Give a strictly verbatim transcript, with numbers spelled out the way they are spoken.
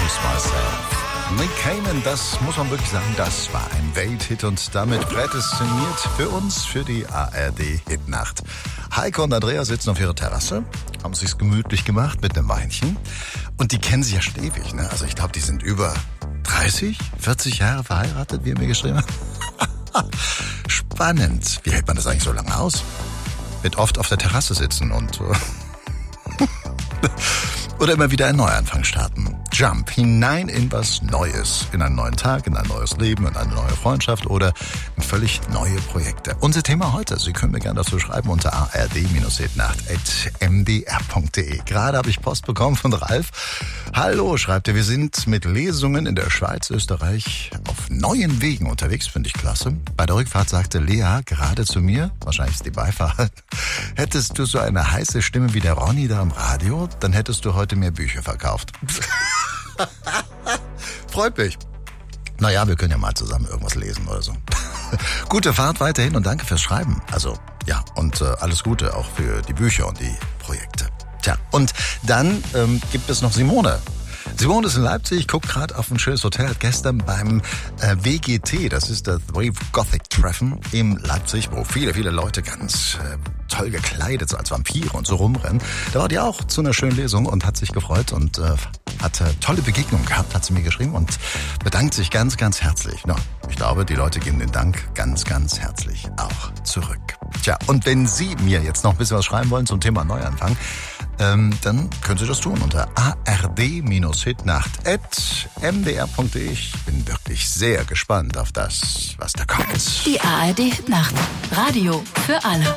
Lose Myself. Nick Kamen, das muss man wirklich sagen, das war ein Welthit und damit prädestiniert für uns, für die A R D-Hitnacht. Heiko und Andrea sitzen auf ihrer Terrasse, haben sich's gemütlich gemacht mit einem Weinchen und die kennen sich ja schon ewig, ne? Also ich glaube, die sind über dreißig, vierzig Jahre verheiratet, wie er mir geschrieben hat. Spannend. Wie hält man das eigentlich so lange aus? Wird oft auf der Terrasse sitzen und oder immer wieder einen Neuanfang starten. Jump hinein in was Neues, in einen neuen Tag, in ein neues Leben, in eine neue Freundschaft oder in völlig neue Projekte. Unser Thema heute, Sie können mir gerne dazu schreiben unter a r d hitnacht at m d r punkt d e. Gerade habe ich Post bekommen von Ralf. Hallo, schreibt er, wir sind mit Lesungen in der Schweiz, Österreich auf neuen Wegen unterwegs, finde ich klasse. Bei der Rückfahrt sagte Lea gerade zu mir, wahrscheinlich ist die Beifahrer, hättest du so eine heiße Stimme wie der Ronny da im Radio, dann hättest du heute mehr Bücher verkauft. Freut mich. Naja, wir können ja mal zusammen irgendwas lesen oder so. Gute Fahrt weiterhin und danke fürs Schreiben. Also, ja, und äh, alles Gute auch für die Bücher und die Projekte. Tja, und dann ähm, gibt es noch Simone. Simone ist in Leipzig, guckt gerade auf ein schönes Hotel, hat gestern beim äh, W G T, das ist das Wave Gothic Treffen in Leipzig, wo viele, viele Leute ganz äh, toll gekleidet, so als Vampire und so rumrennen. Da war die auch zu einer schönen Lesung und hat sich gefreut und äh, hat äh, tolle Begegnungen gehabt, hat sie mir geschrieben und bedankt sich ganz, ganz herzlich. No, ich glaube, die Leute geben den Dank ganz, ganz herzlich auch zurück. Tja, und wenn Sie mir jetzt noch ein bisschen was schreiben wollen zum Thema Neuanfang, ähm, dann können Sie das tun unter a r d hitnacht at m d r punkt d e. Ich bin wirklich sehr gespannt auf das, was da kommt. Die A R D Hitnacht. Radio für alle.